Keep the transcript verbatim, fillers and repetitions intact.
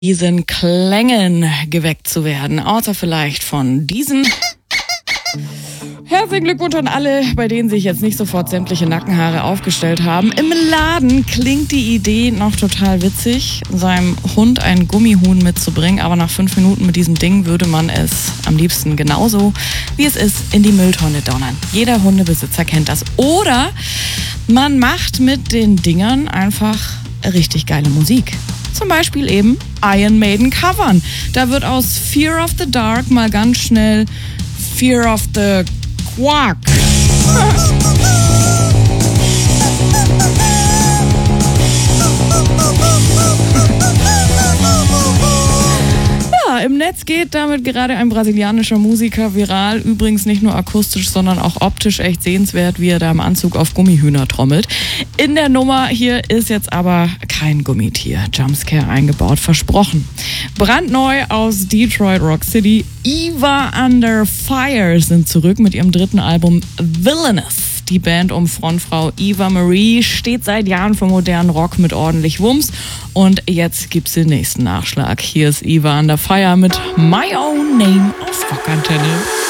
diesen Klängen geweckt zu werden, außer vielleicht von diesen. Herzlichen Glückwunsch an alle, bei denen sich jetzt nicht sofort sämtliche Nackenhaare aufgestellt haben. Im Laden klingt die Idee noch total witzig, seinem Hund ein Gummihuhn mitzubringen, aber nach fünf Minuten mit diesem Ding würde man es am liebsten genauso, wie es ist, in die Mülltonne donnern. Jeder Hundebesitzer kennt das. Oder man macht mit den Dingern einfach richtig geile Musik. Zum Beispiel eben Iron Maiden covern. Da wird aus Fear of the Dark mal ganz schnell Fear of the Quark. Ja, im Netz geht damit gerade ein brasilianischer Musiker viral. Übrigens nicht nur akustisch, sondern auch optisch echt sehenswert, wie er da im Anzug auf Gummihühner trommelt. In der Nummer hier ist jetzt aber kein Gummitier. Jumpscare eingebaut, versprochen. Brandneu aus Detroit Rock City. Eva Under Fire sind zurück mit ihrem dritten Album Villainous. Die Band um Frontfrau Eva Marie steht seit Jahren für modernen Rock mit ordentlich Wumms. Und jetzt gibt's den nächsten Nachschlag. Hier ist Eva Under Fire mit My Own Name auf Rockantenne.